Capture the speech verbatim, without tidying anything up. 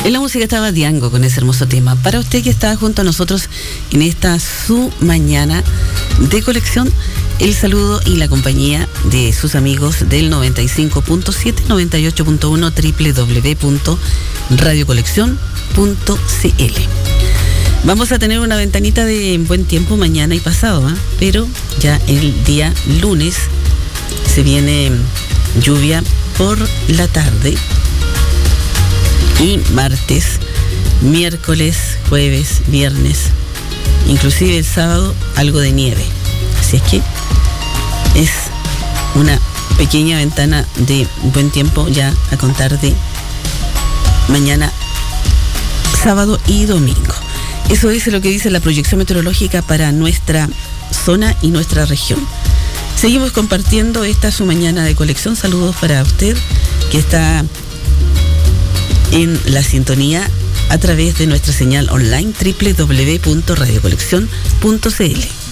En la música estaba Diango con ese hermoso tema. Para usted que está junto a nosotros en esta su mañana de colección, el saludo y la compañía de sus amigos del noventa y cinco punto siete, noventa y ocho punto uno, doble u doble u doble u punto radio colección punto c l. Vamos a tener una ventanita de buen tiempo mañana y pasado, ¿eh? Pero ya el día lunes se viene lluvia por la tarde. Y martes, miércoles, jueves, viernes, inclusive el sábado, algo de nieve. Así es que es una pequeña ventana de buen tiempo ya a contar de mañana, sábado y domingo. Eso es lo que dice la proyección meteorológica para nuestra zona y nuestra región. Seguimos compartiendo esta su mañana de colección. Saludos para usted que está en la sintonía a través de nuestra señal online doble u doble u doble u punto radio colección punto c l.